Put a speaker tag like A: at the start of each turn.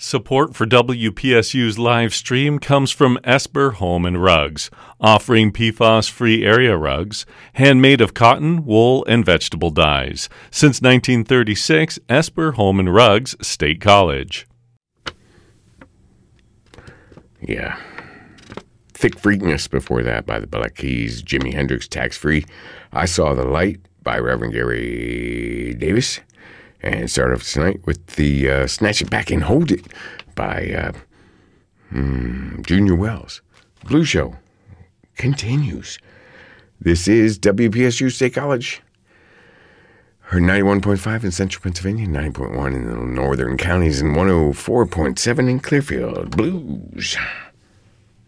A: Support for WPSU's live stream comes from Esper Home and Rugs, offering PFAS-free area rugs, handmade of cotton, wool, and vegetable dyes. Since 1936, Esper Home and Rugs, State College.
B: Yeah. Thick Freakness before that by the Black Keys, Jimi Hendrix, Tax Free. I Saw the Light by Reverend Gary Davis. And start off tonight with the Snatch It Back and Hold It by Junior Wells. Blue Show continues. This is WPSU State College. Heard 91.5 in central Pennsylvania, 9.1 in the northern counties, and 104.7 in Clearfield. Blues.